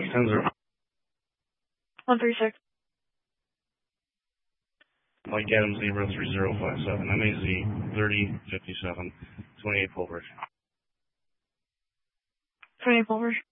10-0. 136. Mike Adams, Zebra 3057. MAZ 3057. 28 full bridge. 28 full bridge.